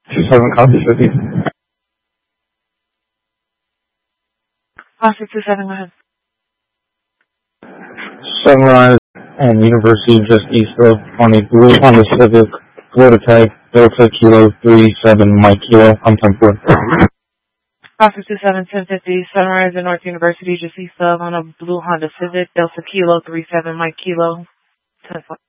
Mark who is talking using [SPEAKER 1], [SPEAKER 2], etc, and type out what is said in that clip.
[SPEAKER 1] 27 copy 50.
[SPEAKER 2] Officer 27, go ahead.
[SPEAKER 1] Sunrise and University just east of on a blue Honda Civic, Florida tag, Delta Kilo 37 Mike Kilo, I'm 10-4.
[SPEAKER 2] Officer 27, 1050, Sunrise and North University just east of on a blue Honda Civic, Delta Kilo 37 Mike Kilo, 10-4.